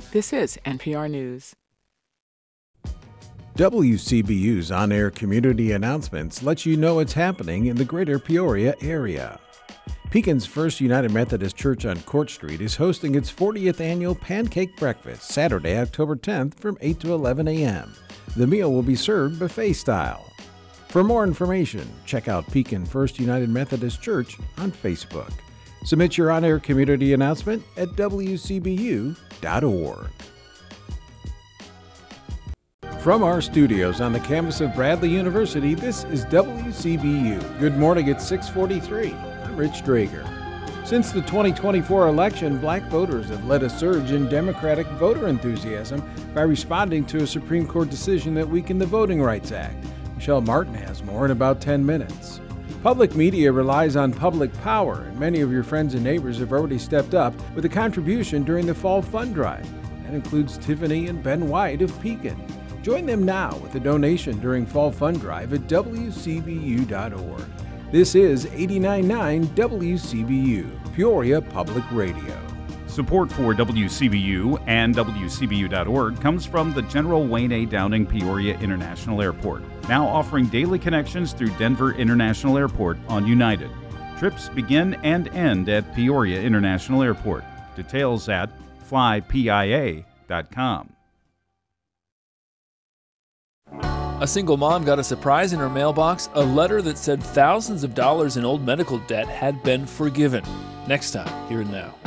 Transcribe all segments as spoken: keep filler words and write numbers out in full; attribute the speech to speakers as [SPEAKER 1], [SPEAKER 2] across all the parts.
[SPEAKER 1] This is N P R News.
[SPEAKER 2] W C B U's on-air community announcements let you know what's happening in the greater Peoria area. Pekin's First United Methodist Church on Court Street is hosting its fortieth annual Pancake Breakfast Saturday, October tenth from eight to eleven a.m. The meal will be served buffet style. For more information, check out Pekin First United Methodist Church on Facebook. Submit your on-air community announcement at w c b u dot org. From our studios on the campus of Bradley University, this is W C B U. Good morning at six forty-three. I'm Rich Drager. Since the twenty twenty-four election, black voters have led a surge in Democratic voter enthusiasm by responding to a Supreme Court decision that weakened the Voting Rights Act. Michelle Martin has more in about ten minutes. Public media relies on public power, and many of your friends and neighbors have already stepped up with a contribution during the Fall Fund Drive. That includes Tiffany and Ben White of Pekin. Join them now with a donation during Fall Fund Drive at w c b u dot org. This is eighty-nine point nine W C B U, Peoria Public Radio.
[SPEAKER 3] Support for W C B U and w c b u dot org comes from the General Wayne A. Downing Peoria International Airport, now offering daily connections through Denver International Airport on United. Trips begin and end at Peoria International Airport. Details at fly p i a dot com.
[SPEAKER 4] A single mom got a surprise in her mailbox, a letter that said thousands of dollars in old medical debt had been forgiven. Next time, here and now.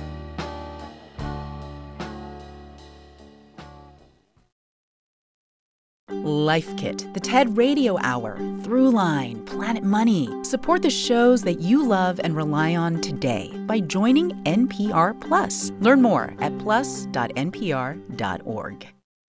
[SPEAKER 5] Life Kit, the TED Radio Hour, Throughline, Planet Money. Support the shows that you love and rely on today by joining N P R Plus. Learn more at plus dot n p r dot org.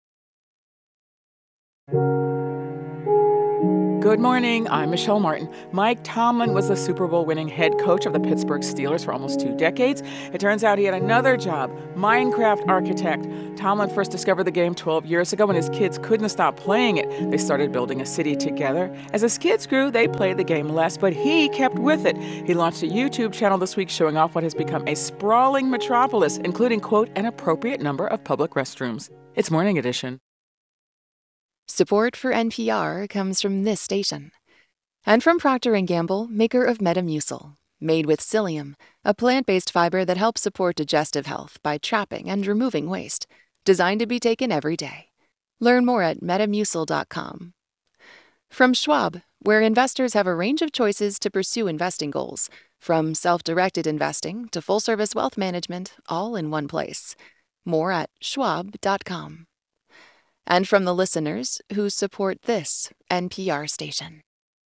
[SPEAKER 1] Good morning, I'm Michelle Martin. Mike Tomlin was the Super Bowl winning head coach of the Pittsburgh Steelers for almost two decades. It turns out he had another job, Minecraft architect. Tomlin first discovered the game twelve years ago when his kids couldn't stop playing it. They started building a city together. As his kids grew, they played the game less, but he kept with it. He launched a YouTube channel this week showing off what has become a sprawling metropolis, including, quote, an appropriate number of public restrooms. It's Morning Edition.
[SPEAKER 6] Support for N P R comes from this station. And from Procter and Gamble, maker of Metamucil, made with psyllium, a plant-based fiber that helps support digestive health by trapping and removing waste, designed to be taken every day. Learn more at metamucil dot com. From Schwab, where investors have a range of choices to pursue investing goals, from self-directed investing to full-service wealth management, all in one place. More at schwab dot com. And from the listeners who support this N P R station.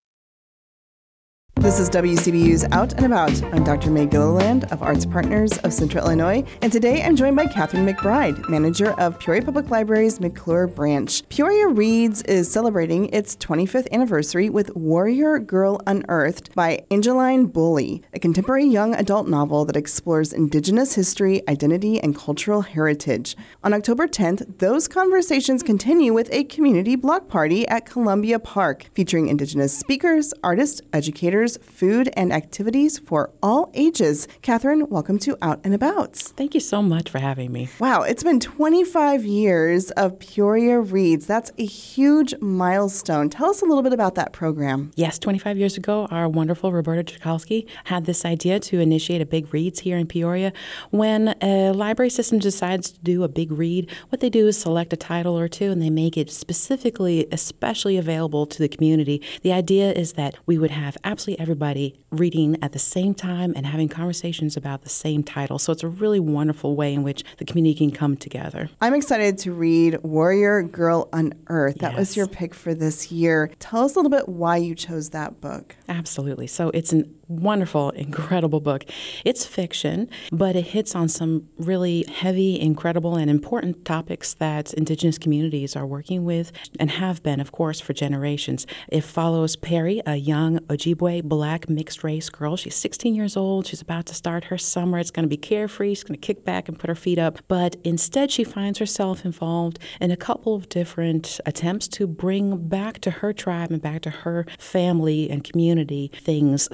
[SPEAKER 7] This is W C B U's Out and About. I'm Doctor May Gilliland of Arts Partners of Central Illinois, and today I'm joined by Catherine McBride, manager of Peoria Public Library's McClure branch. Peoria Reads is celebrating its twenty-fifth anniversary with Warrior Girl Unearthed by Angeline Bully, a contemporary young adult novel that explores Indigenous history, identity, and cultural heritage. On October tenth, those conversations continue with a community block party at Columbia Park, featuring Indigenous speakers, artists, educators, food, and activities for all ages. Catherine, welcome to Out and About.
[SPEAKER 8] Thank you so much for having me.
[SPEAKER 7] Wow, it's been twenty-five years of Peoria Reads. That's a huge milestone. Tell us a little bit about that program.
[SPEAKER 8] Yes, twenty-five years ago, our wonderful Roberta Tchaikovsky had this idea to initiate a big reads here in Peoria. When a library system decides to do a big read, what they do is select a title or two and they make it specifically, especially available to the community. The idea is that we would have absolutely everybody reading at the same time and having conversations about the same title. So it's a really wonderful way in which the community can come together.
[SPEAKER 7] I'm excited to read Warrior Girl Unearthed. That
[SPEAKER 8] Yes.
[SPEAKER 7] was your pick for this year. Tell us a little bit why you chose that book.
[SPEAKER 8] Absolutely. So it's an wonderful, incredible book. It's fiction, but it hits on some really heavy, incredible, and important topics that Indigenous communities are working with and have been, of course, for generations. It follows Perry, a young Ojibwe black mixed-race girl. She's sixteen years old. She's about to start her summer. It's going to be carefree. She's going to kick back and put her feet up. But instead, she finds herself involved in a couple of different attempts to bring back to her tribe and back to her family and community things such as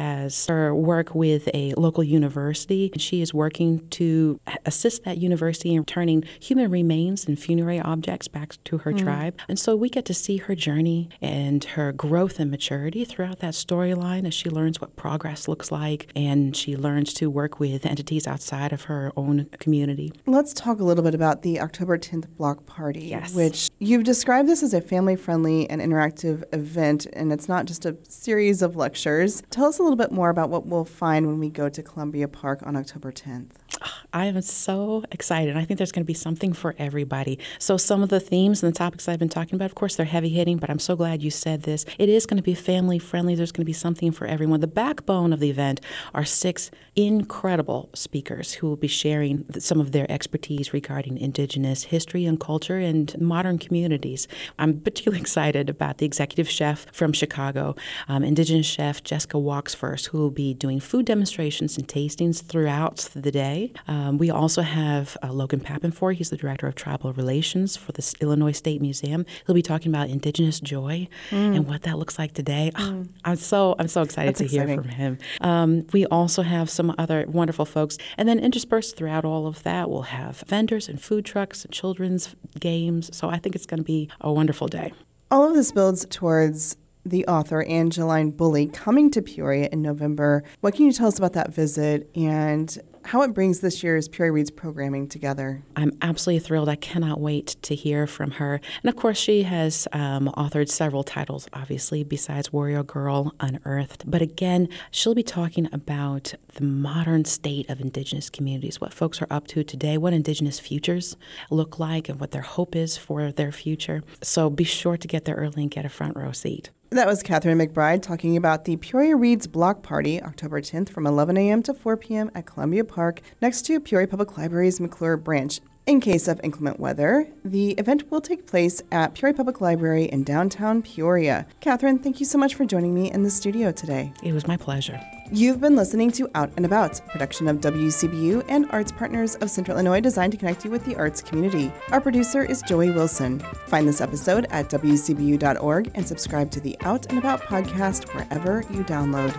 [SPEAKER 8] as her work with a local university. She is working to assist that university in turning human remains and funerary objects back to her mm. tribe. And so we get to see her journey and her growth and maturity throughout that storyline as she learns what progress looks like, and she learns to work with entities outside of her own community.
[SPEAKER 7] Let's talk a little bit about the October tenth block party,
[SPEAKER 8] yes.
[SPEAKER 7] which you've described this as a family-friendly and interactive event, and it's not just a series of lectures. Tell us a little bit more about what we'll find when we go to Columbia Park on October tenth.
[SPEAKER 8] I am so excited. I think there's going to be something for everybody. So some of the themes and the topics I've been talking about, of course, they're heavy-hitting, but I'm so glad you said this. It is going to be family-friendly. There's going to be something for everyone. The backbone of the event are six incredible speakers who will be sharing some of their expertise regarding Indigenous history and culture and modern communities. I'm particularly excited about the executive chef from Chicago, um, Indigenous chef Jessica Walks First, who will be doing food demonstrations and tastings throughout the day. Um, we also have uh, Logan Pappenfor. He's the director of tribal relations for the Illinois State Museum. He'll be talking about Indigenous joy mm. and what that looks like today. Mm. Oh, I'm so I'm so excited
[SPEAKER 7] That's
[SPEAKER 8] to
[SPEAKER 7] exciting.
[SPEAKER 8] hear from him. Um, we also have some other wonderful folks, and then interspersed throughout all of that, we'll have vendors and food trucks and children's games. So I think it's going to be a wonderful day.
[SPEAKER 7] All of this builds towards the author Angeline Bully coming to Peoria in November. What can you tell us about that visit and how it brings this year's Peoria Reads programming together?
[SPEAKER 8] I'm absolutely thrilled. I cannot wait to hear from her. And of course, she has um, authored several titles, obviously, besides Warrior Girl Unearthed. But again, she'll be talking about the modern state of Indigenous communities, what folks are up to today, what Indigenous futures look like, and what their hope is for their future. So be sure to get there early and get a front row seat.
[SPEAKER 7] That was Catherine McBride talking about the Peoria Reads Block Party, October tenth from eleven a.m. to four p.m. at Columbia Park, next to Peoria Public Library's McClure branch. In case of inclement weather, the event will take place at Peoria Public Library in downtown Peoria. Catherine, thank you so much for joining me in the studio today.
[SPEAKER 8] It was my pleasure.
[SPEAKER 7] You've been listening to Out and About, production of W C B U and Arts Partners of Central Illinois, designed to connect you with the arts community. Our producer is Joey Wilson. Find this episode at W C B U dot org and subscribe to the Out and About podcast wherever you download.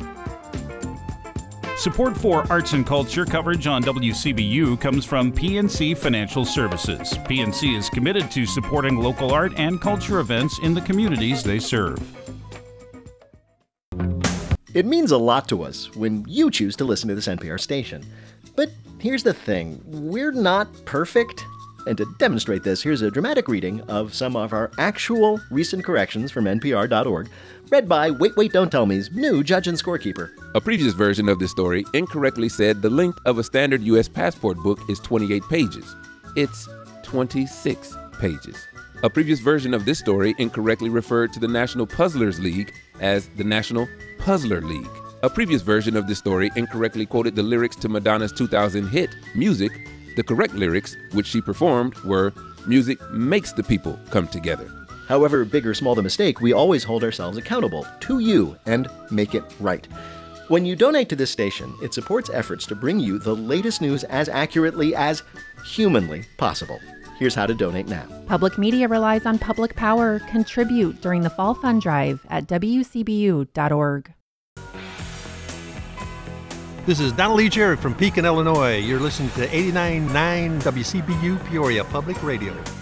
[SPEAKER 3] Support for arts and culture coverage on W C B U comes from P N C Financial Services. P N C is committed to supporting local art and culture events in the communities they serve.
[SPEAKER 9] It means a lot to us when you choose to listen to this N P R station. But here's the thing, we're not perfect. And to demonstrate this, here's a dramatic reading of some of our actual recent corrections from N P R dot org, read by Wait Wait Don't Tell Me's new judge and scorekeeper.
[SPEAKER 10] A previous version of this story incorrectly said the length of a standard U S passport book is twenty-eight pages. It's twenty-six pages. A previous version of this story incorrectly referred to the National Puzzlers League as the National Puzzler League. A previous version of this story incorrectly quoted the lyrics to Madonna's two thousand hit, Music. The correct lyrics, which she performed, were, "Music makes the people come together."
[SPEAKER 9] However big or small the mistake, we always hold ourselves accountable to you and make it right. When you donate to this station, it supports efforts to bring you the latest news as accurately as humanly possible. Here's how to donate now.
[SPEAKER 11] Public media relies on public power. Contribute during the Fall Fund Drive at W C B U dot org.
[SPEAKER 12] This is Donald Lee Jarrett from Pekin, Illinois. You're listening to eighty-nine point nine W C B U Peoria Public Radio.